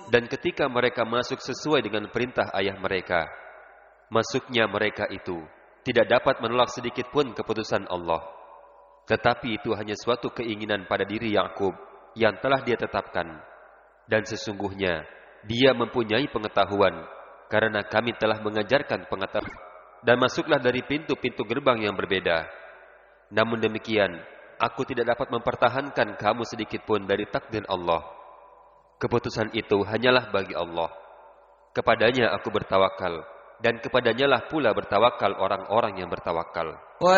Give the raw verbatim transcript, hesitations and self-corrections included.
Dan ketika mereka masuk sesuai dengan perintah ayah mereka, masuknya mereka itu tidak dapat menolak sedikit pun keputusan Allah. Tetapi itu hanya suatu keinginan pada diri Yakub yang telah dia tetapkan. Dan sesungguhnya dia mempunyai pengetahuan, karena kami telah mengajarkan pengetahuan. Dan masuklah dari pintu-pintu gerbang yang berbeda. Namun demikian, aku tidak dapat mempertahankan kamu sedikit pun dari takdir Allah. Keputusan itu hanyalah bagi Allah. Kepadanya aku bertawakal, dan kepadanya lah pula bertawakal orang-orang yang bertawakal.